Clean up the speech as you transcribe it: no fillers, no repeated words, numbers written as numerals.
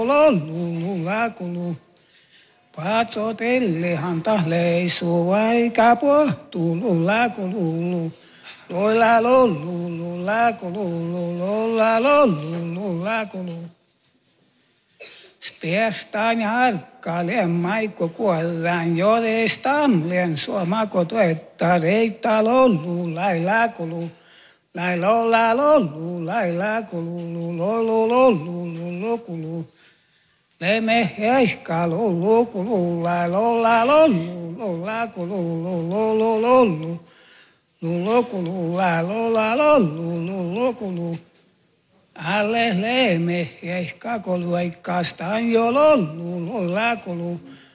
lollu lakulu. Patsotillehan tahleisu vaikka pohtulu lakululu. Loila lollu lakululu, lolla lollu lakulu. Spiestaan ja arkkaleen maikko kuollaan, jodestaan lien suomako tuetta reitta lollu lailakulu. Lai lolla lollu lailakulu, lollu lollu lokulu. Leme heikka lollu kulu, lai lolla lollu lollakulu, lollu lollu. Lulokulu, lai lolla lollu lokulu. Alle leme heikka kolu, aikkaastaan jo lollu lollakulu.